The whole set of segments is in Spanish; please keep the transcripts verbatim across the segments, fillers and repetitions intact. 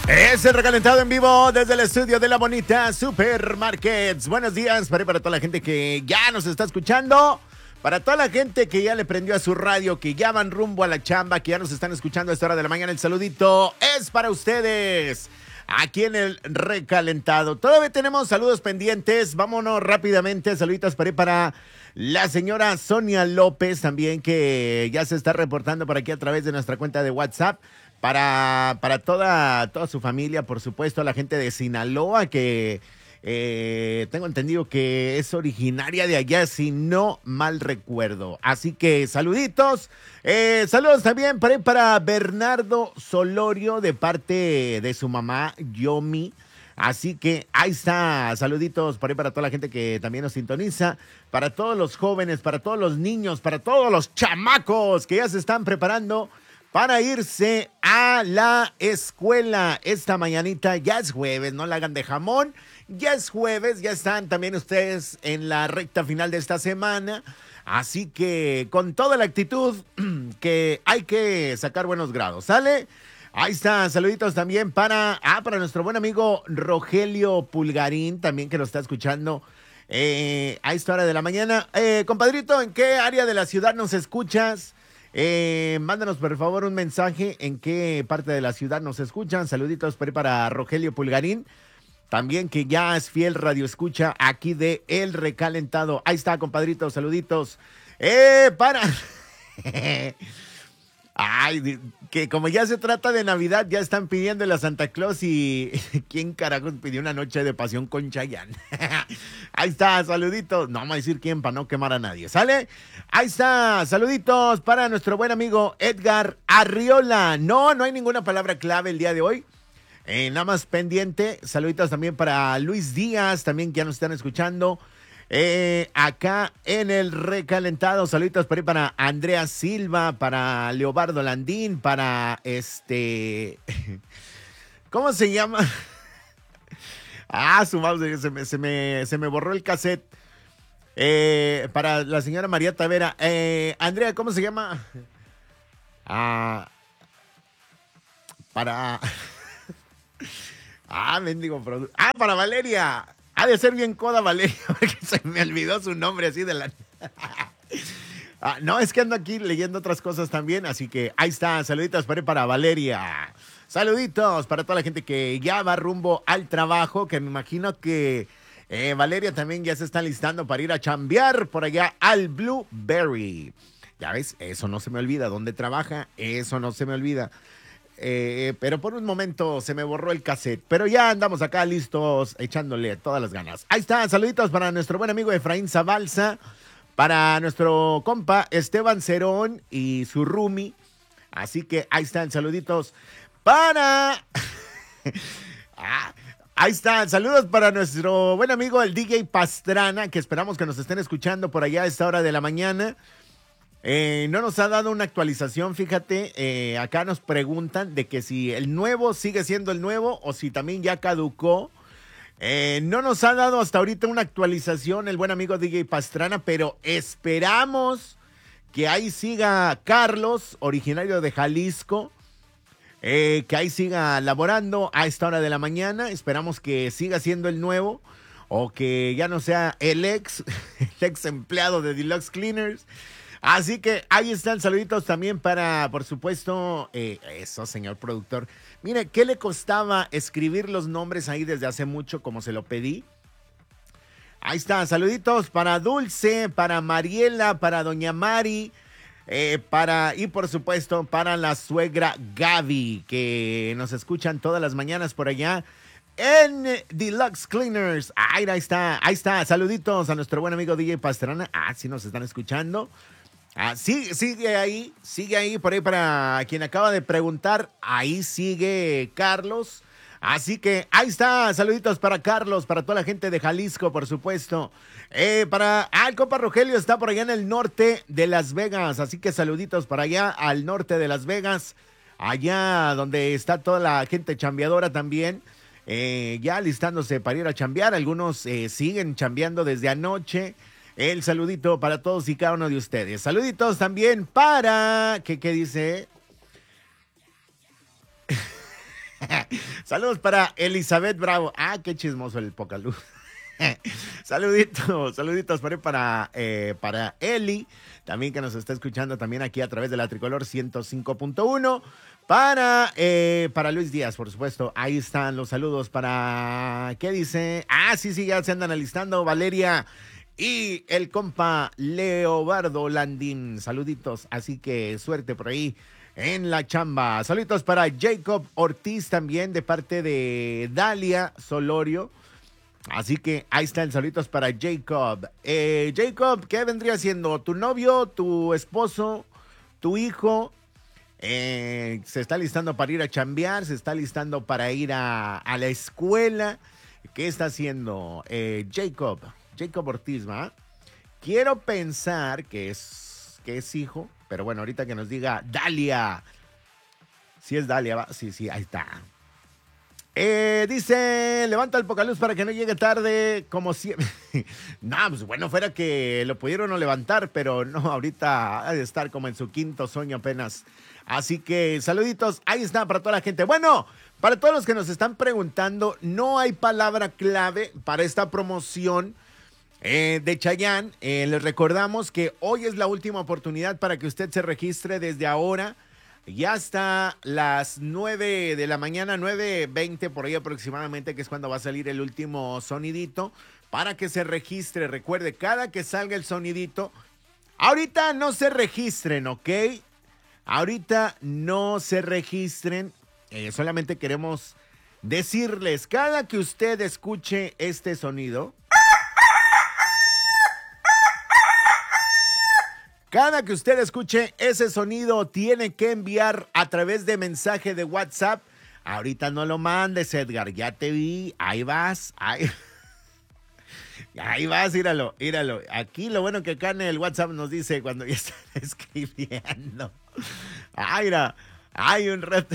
Es el recalentado en vivo desde el estudio de La Bonita Supermarkets. Buenos días para, para toda la gente que ya nos está escuchando. Para toda la gente que ya le prendió a su radio, que ya van rumbo a la chamba, que ya nos están escuchando a esta hora de la mañana, el saludito es para ustedes. Aquí en el recalentado. Todavía tenemos saludos pendientes. Vámonos rápidamente. Saluditos para, para la señora Sonia López también, que ya se está reportando por aquí a través de nuestra cuenta de WhatsApp. Para, para toda, toda su familia, por supuesto, a la gente de Sinaloa, que eh, tengo entendido que es originaria de allá, si no mal recuerdo. Así que saluditos. Eh, saludos también para, para Bernardo Solorio, de parte de su mamá, Yomi. Así que ahí está, saluditos por ahí para toda la gente que también nos sintoniza, para todos los jóvenes, para todos los niños, para todos los chamacos que ya se están preparando para irse a la escuela esta mañanita. Ya es jueves, no la hagan de jamón. Ya es jueves, ya están también ustedes en la recta final de esta semana. Así que con toda la actitud que hay que sacar buenos grados, ¿sale? Ahí está, saluditos también para, ah, para nuestro buen amigo Rogelio Pulgarín, también que lo está escuchando eh, a esta hora de la mañana. Eh, compadrito, ¿en qué área de la ciudad nos escuchas? Eh, mándanos por favor un mensaje en qué parte de la ciudad nos escuchan. Saluditos para Rogelio Pulgarín, también que ya es fiel radio escucha aquí de El Recalentado. Ahí está, compadrito, saluditos. Eh, para... Ay, que como ya se trata de Navidad, ya están pidiéndole a Santa Claus y... ¿Quién carajos pidió una noche de pasión con Chayanne? Ahí está, saluditos. No vamos a decir quién para no quemar a nadie, ¿sale? Ahí está, saluditos para nuestro buen amigo Edgar Arriola. No, no hay ninguna palabra clave el día de hoy. Eh, nada más pendiente. Saluditos también para Luis Díaz, también que ya nos están escuchando. Eh, acá en el recalentado, saluditos para, para Andrea Silva, para Leobardo Landín, para este, ¿cómo se llama? Ah, su mouse, se me, se me, se me borró el cassette. Eh, para la señora María Tavera, eh, Andrea, ¿cómo se llama? Ah, para, ah, mendigo, produ... ah, para Valeria. Ha de ser bien coda Valeria, porque se me olvidó su nombre así de la... ah, no, es que ando aquí leyendo otras cosas también, así que ahí está, saluditos para, para Valeria. Saluditos para toda la gente que ya va rumbo al trabajo, que me imagino que eh, Valeria también ya se está listando para ir a chambear por allá al Blueberry. Ya ves, eso no se me olvida, ¿dónde trabaja? Eso no se me olvida. Eh, pero por un momento se me borró el cassette, pero ya andamos acá listos, echándole todas las ganas. Ahí está, saluditos para nuestro buen amigo Efraín Zabalza, para nuestro compa Esteban Cerón y su roomie. Así que ahí están, saluditos para... ah, ahí están, saludos para nuestro buen amigo el D J Pastrana, que esperamos que nos estén escuchando por allá a esta hora de la mañana. Eh, no nos ha dado una actualización, fíjate, eh, acá nos preguntan de que si el nuevo sigue siendo el nuevo o si también ya caducó. Eh, no nos ha dado hasta ahorita una actualización el buen amigo D J Pastrana, pero esperamos que ahí siga Carlos, originario de Jalisco, eh, que ahí siga laborando a esta hora de la mañana. Esperamos que siga siendo el nuevo o que ya no sea el ex, el ex empleado de Deluxe Cleaners. Así que ahí están, saluditos también para, por supuesto, eh, eso, señor productor. Mire, ¿qué le costaba escribir los nombres ahí desde hace mucho, como se lo pedí? Ahí está, saluditos para Dulce, para Mariela, para Doña Mari, eh, para, y por supuesto, para la suegra Gaby, que nos escuchan todas las mañanas por allá en Deluxe Cleaners. Ahí, ahí está, ahí está, saluditos a nuestro buen amigo D J Pastrana. Ah, sí nos están escuchando. Ah, sí, sigue ahí, sigue ahí, por ahí para quien acaba de preguntar, ahí sigue Carlos. Así que ahí está, saluditos para Carlos, para toda la gente de Jalisco, por supuesto. Eh, para, ah, el compa Rogelio está por allá en el norte de Las Vegas, así que saluditos para allá, al norte de Las Vegas, allá donde está toda la gente chambeadora también. Eh, ya listándose para ir a chambear, algunos eh, siguen chambeando desde anoche. El saludito para todos y cada uno de ustedes. Saluditos también para... ¿Qué, qué dice? Saludos para Elizabeth Bravo. Ah, qué chismoso el Pocaluz. Saluditos, saluditos para, para, eh, para Eli, también que nos está escuchando también aquí a través de la Tricolor ciento cinco punto uno. Para, eh, para Luis Díaz, por supuesto. Ahí están los saludos para... ¿Qué dice? Ah, sí, sí, ya se andan alistando. Valeria y el compa Leobardo Landín. Saluditos, así que suerte por ahí en la chamba. Saluditos para Jacob Ortiz también de parte de Dalia Solorio. Así que ahí están, saluditos para Jacob. Eh, Jacob, ¿qué vendría siendo? ¿Tu novio, tu esposo, tu hijo? Eh, se está listando para ir a chambear, se está listando para ir a, a la escuela. ¿Qué está haciendo eh, Jacob? Jacob Ortiz, ¿va? Quiero pensar que es, que es hijo, pero bueno, ahorita que nos diga Dalia. Si es Dalia, ¿va? Sí, sí, ahí está. Eh, dice, levanta el Pocaluz para que no llegue tarde, como siempre. No, pues bueno, fuera que lo pudieron no levantar, pero no, ahorita ha de estar como en su quinto sueño apenas. Así que saluditos, ahí está para toda la gente. Bueno, para todos los que nos están preguntando, no hay palabra clave para esta promoción eh, de Chayanne. Eh, les recordamos que hoy es la última oportunidad para que usted se registre desde ahora. Ya hasta las nueve de la mañana, nueve veinte por ahí aproximadamente, que es cuando va a salir el último sonidito, para que se registre. Recuerde, cada que salga el sonidito, ahorita no se registren, ¿ok? Ahorita no se registren, eh, solamente queremos decirles, cada que usted escuche este sonido, cada que usted escuche ese sonido, tiene que enviar a través de mensaje de WhatsApp. Ahorita no lo mandes, Edgar, ya te vi, ahí vas, ahí, ahí vas, íralo, íralo. Aquí lo bueno que acá en el WhatsApp nos dice cuando ya están escribiendo. Ay, mira, hay un reto.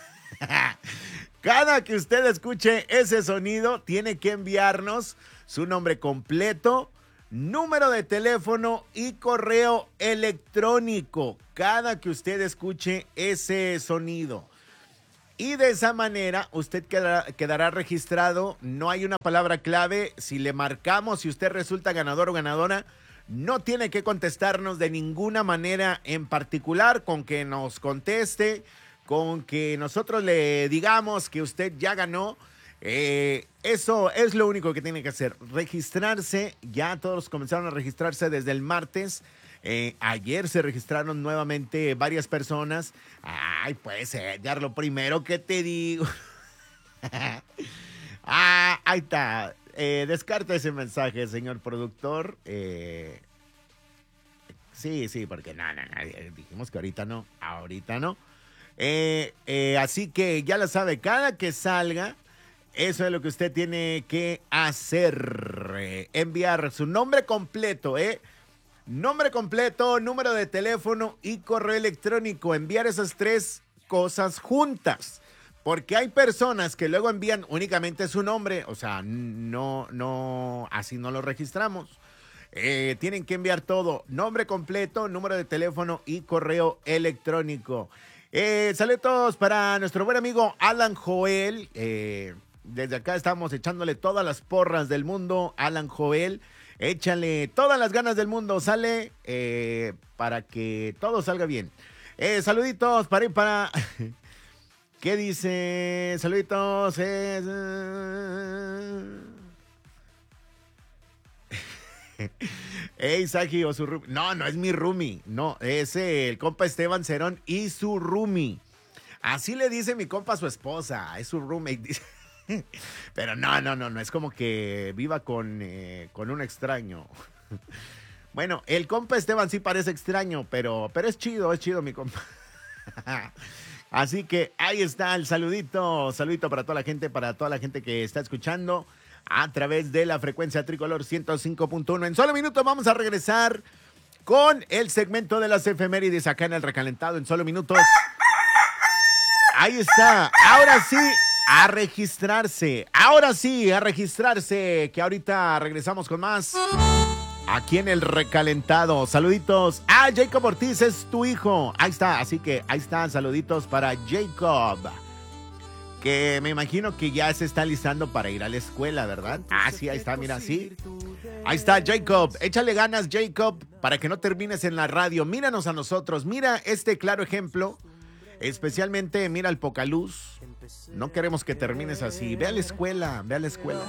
Cada que usted escuche ese sonido, tiene que enviarnos su nombre completo, número de teléfono y correo electrónico. Cada que usted escuche ese sonido. Y de esa manera usted quedará, quedará registrado. No hay una palabra clave. Si le marcamos, si usted resulta ganador o ganadora, no tiene que contestarnos de ninguna manera en particular. Con que nos conteste, con que nosotros le digamos que usted ya ganó. Eh, eso es lo único que tiene que hacer, registrarse. Ya todos comenzaron a registrarse desde el martes. Eh, ayer se registraron nuevamente varias personas. Ay, pues, Edgar, lo primero que te digo. Ah, ahí está. Eh, descarta ese mensaje, señor productor. Eh, sí, sí, porque no, no, no, dijimos que ahorita no, ahorita no. Eh, eh, así que ya lo sabe, cada que salga, eso es lo que usted tiene que hacer. Eh, enviar su nombre completo, ¿eh? Nombre completo, número de teléfono y correo electrónico. Enviar esas tres cosas juntas. Porque hay personas que luego envían únicamente su nombre. O sea, no, no, así no lo registramos. Eh, tienen que enviar todo. Nombre completo, número de teléfono y correo electrónico. Eh, saludos para nuestro buen amigo Alan Joel. Eh, desde acá estamos echándole todas las porras del mundo. Alan Joel, échale todas las ganas del mundo. Sale eh, para que todo salga bien. Eh, saluditos para ir para... ¿Qué dice? Saluditos. Eh... Ey, Saji o su roomie. No, no es mi roomie. No, es el compa Esteban Cerón y su roomie. Así le dice mi compa a su esposa. Es su roommate. Pero no, no, no, no. Es como que viva con, eh, con un extraño. Bueno, el compa Esteban sí parece extraño, pero, pero es chido, es chido mi compa. Así que ahí está el saludito. Saludito para toda la gente, para toda la gente que está escuchando a través de la frecuencia Tricolor ciento cinco punto uno. En solo minutos vamos a regresar con el segmento de las efemérides acá en el recalentado. En solo minutos. Ahí está. Ahora sí, a registrarse. Ahora sí, a registrarse. Que ahorita regresamos con más aquí en el recalentado. Saluditos. Ah, Jacob Ortiz es tu hijo. Ahí está. Así que ahí están. Saluditos para Jacob. que me imagino que ya se está listando para ir a la escuela, ¿verdad? Ah, sí, ahí está, mira, sí. Ahí está, Jacob. Échale ganas, Jacob, para que no termines en la radio. Míranos a nosotros. Mira este claro ejemplo. Especialmente, mira el Pocaluz. No queremos que termines así. Ve a la escuela, ve a la escuela.